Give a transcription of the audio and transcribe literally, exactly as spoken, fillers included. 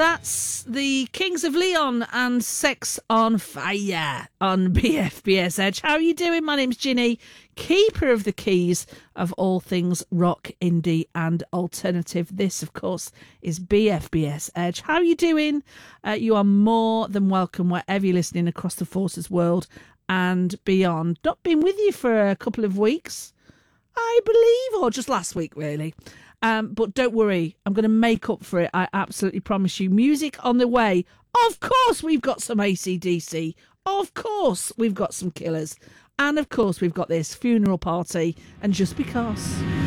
That's the Kings of Leon and Sex on Fire on B F B S Edge. How are you doing? My name's Ginny, keeper of the keys of all things rock, indie and alternative. This, of course, is B F B S Edge. How are you doing? Uh, you are more than welcome wherever you're listening across the Forces world and beyond. Not been with you for a couple of weeks, I believe, or just last week, really. Um, but don't worry, I'm going to make up for it. I absolutely promise you. Music on the way. Of course, we've got some A C D C. Of course, we've got some Killers. And of course, we've got this funeral party. And just because.